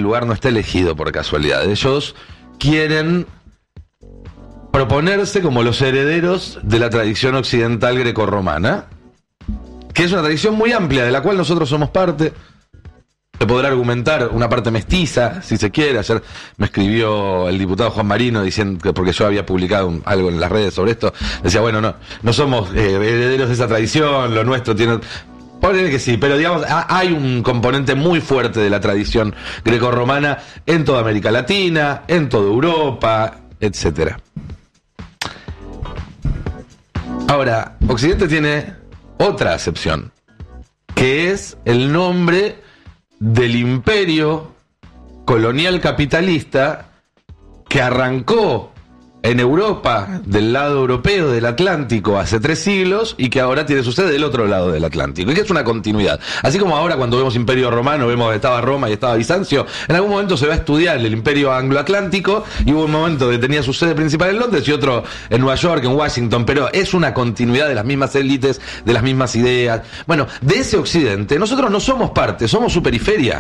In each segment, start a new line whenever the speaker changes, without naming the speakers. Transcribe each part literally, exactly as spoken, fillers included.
lugar no está elegido por casualidad. Ellos quieren proponerse como los herederos de la tradición occidental grecorromana, que es una tradición muy amplia, de la cual nosotros somos parte. Se podrá argumentar una parte mestiza, si se quiere. Ayer me escribió el diputado Juan Marino diciendo que, porque yo había publicado un, algo en las redes sobre esto, decía, bueno, no, no somos eh, herederos de esa tradición, lo nuestro tiene... Ponele que sí, pero digamos, hay un componente muy fuerte de la tradición grecorromana en toda América Latina, en toda Europa, etcétera. Ahora, Occidente tiene otra acepción, que es el nombre del imperio colonial capitalista que arrancó en Europa, del lado europeo del Atlántico, hace tres siglos, y que ahora tiene su sede del otro lado del Atlántico, y que es una continuidad. Así como ahora cuando vemos Imperio Romano, vemos que estaba Roma y estaba Bizancio, en algún momento se va a estudiar el Imperio Anglo-Atlántico, y hubo un momento que tenía su sede principal en Londres y otro en Nueva York, en Washington, pero es una continuidad de las mismas élites, de las mismas ideas. Bueno, de ese Occidente, nosotros no somos parte, somos su periferia.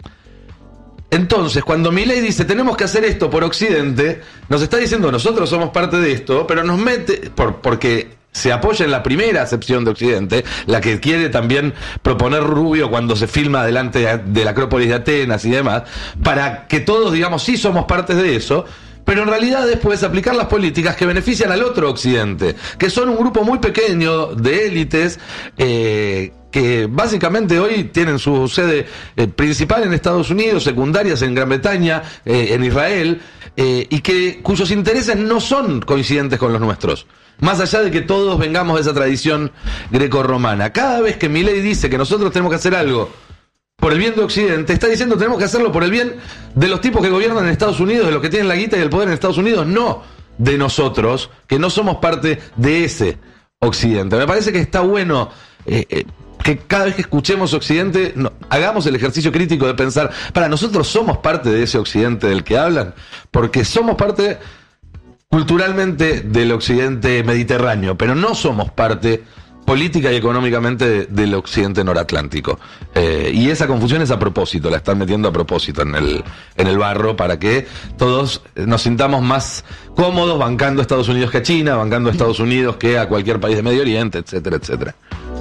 Entonces, cuando Milei dice tenemos que hacer esto por Occidente, nos está diciendo nosotros somos parte de esto, pero nos mete, por, porque se apoya en la primera acepción de Occidente, la que quiere también proponer Rubio cuando se filma delante de, de la Acrópolis de Atenas y demás, para que todos digamos sí somos partes de eso, pero en realidad después aplicar las políticas que benefician al otro Occidente, que son un grupo muy pequeño de élites, eh, que básicamente hoy tienen su sede eh, principal en Estados Unidos, secundarias en Gran Bretaña, eh, en Israel, eh, y que cuyos intereses no son coincidentes con los nuestros. Más allá de que todos vengamos de esa tradición grecorromana. Cada vez que Milei dice que nosotros tenemos que hacer algo por el bien de Occidente, está diciendo tenemos que hacerlo por el bien de los tipos que gobiernan en Estados Unidos, de los que tienen la guita y el poder en Estados Unidos, no de nosotros, que no somos parte de ese Occidente. Me parece que está bueno eh, eh, que cada vez que escuchemos Occidente, no, hagamos el ejercicio crítico de pensar, para nosotros somos parte de ese Occidente del que hablan, porque somos parte culturalmente del Occidente mediterráneo, pero no somos parte política y económicamente de, del Occidente noratlántico. Eh, y esa confusión es a propósito, la están metiendo a propósito en el, en el barro para que todos nos sintamos más cómodos bancando a Estados Unidos que a China, bancando a Estados Unidos que a cualquier país de Medio Oriente, etcétera, etcétera.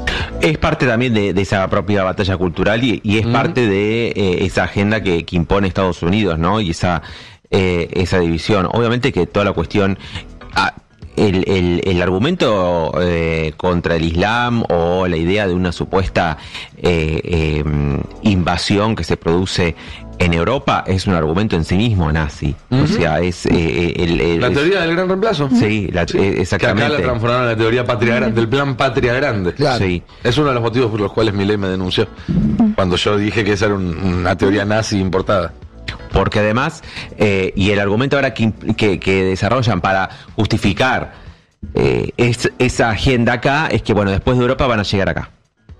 Es parte también de, de esa propia batalla cultural y, y es mm. parte de eh, esa agenda que, que impone Estados Unidos, ¿no? Y esa, eh, esa división. Obviamente que toda la cuestión... Ah, El, el, el argumento eh, contra el Islam o la idea de una supuesta eh, eh, invasión que se produce en Europa es un argumento en sí mismo nazi. Uh-huh. O sea, es... Eh, el, el,
la teoría del gran reemplazo.
Sí, la, sí. Eh, exactamente.
Que acá la transformaron en la teoría patria grande, del plan Patria Grande.
Claro. Sí.
Es uno de los motivos por los cuales Milei me denunció, cuando yo dije que esa era un, una teoría nazi importada.
Porque además, eh, y el argumento ahora que, que, que desarrollan para justificar eh, es, esa agenda acá es que, bueno, después de Europa van a llegar acá.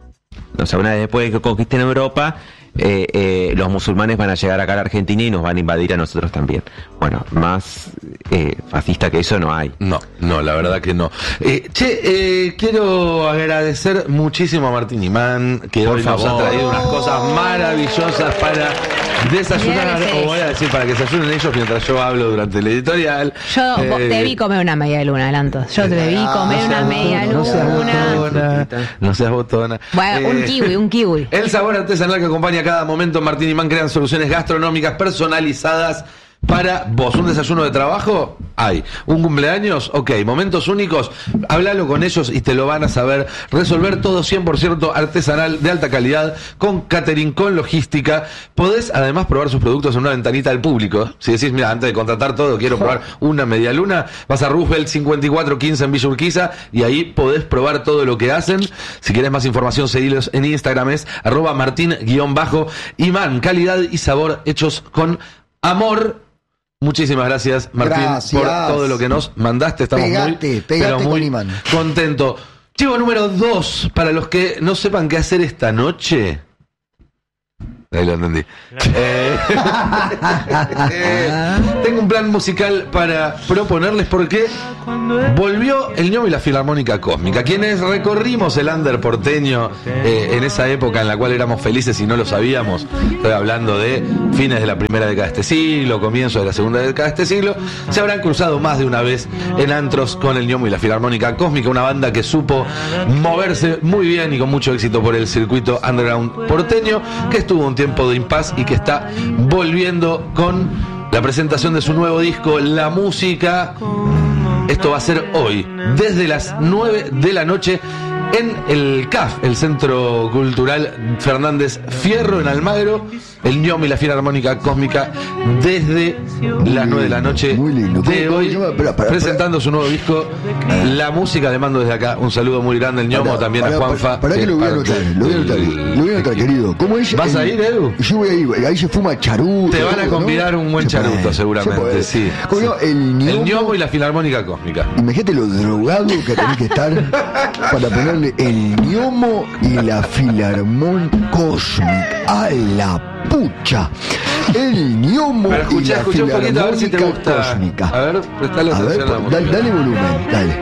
O sea, una vez después de que conquisten Europa, eh, eh, los musulmanes van a llegar acá a la Argentina y nos van a invadir a nosotros también. Bueno, más eh, fascista que eso no hay.
No, no, la verdad que no. Eh, che, eh, quiero agradecer muchísimo a Martín Imán, que Por hoy favor. nos ha traído unas cosas maravillosas para desayunar, o voy a decir para que desayunen ellos mientras yo hablo durante el editorial.
Yo eh, te vi comer una media luna, Adelantos. Yo te vi comer no una media luna.
No seas botona. No seas botona.
Bueno, eh, un kiwi, un kiwi.
El sabor artesanal que acompaña cada momento. Martín Imán crean soluciones gastronómicas personalizadas para vos. ¿Un desayuno de trabajo? Hay. ¿Un cumpleaños? Ok. ¿Momentos únicos? Háblalo con ellos y te lo van a saber resolver. Todo cien por ciento artesanal, de alta calidad, con catering, con logística. Podés además probar sus productos en una ventanita al público. Si decís, mira, antes de contratar todo, quiero probar una media luna, vas a Roosevelt cincuenta y cuatro quince en Villa Urquiza y ahí podés probar todo lo que hacen. Si querés más información, seguilos en Instagram, es arroba martín-imán. Calidad y sabor hechos con amor. Muchísimas gracias, Martín,
gracias.
por todo lo que nos mandaste. Estamos
pegate,
muy,
pegate
pero muy
con imán.
contento. Chivo número dos, para los que no sepan qué hacer esta noche. ahí lo entendí. Eh, eh, tengo un plan musical para proponerles porque volvió el ñomo y la Filarmónica Cósmica. Quienes recorrimos el under porteño eh, en esa época en la cual éramos felices y no lo sabíamos, estoy hablando de fines de la primera década de este siglo, comienzo de la segunda década de este siglo, se habrán cruzado más de una vez en antros con el ñomo y la Filarmónica Cósmica, una banda que supo moverse muy bien y con mucho éxito por el circuito underground porteño, que estuvo un tiempo de impas y que está volviendo con la presentación de su nuevo disco, La Música. Esto va a ser hoy, desde las nueve de la noche, en el C A F, el Centro Cultural Fernández Fierro, en Almagro. El ñomo y la Filarmónica Cósmica desde muy las nueve de la noche
lindo,
de hoy, para, para, para, presentando su nuevo disco, La Música. Le mando desde acá un saludo muy grande al ñomo, para, también para, a Juanfa.
Para, para que lo voy a anotar, lo voy a anotar, lo voy a anotar, querido. ¿Cómo es?
¿Vas
el,
a ir, Edu?
Yo voy a ir, ahí se fuma charuto.
Te van a convidar, ¿no? Un buen charuto, seguramente, sí.
sí. El, ñomo,
el ñomo y la Filarmónica Cósmica.
Imagínate lo drogado que tenés que estar para ponerle el ñomo y la Filarmónica Cósmica a la pucha. El ñomo
escuchá,
y la
escuchá
Filarmónica
un poquito, a ver si te gusta.
Cósmica.
A ver, prestale atención a la música.
Dale, dale volumen, dale.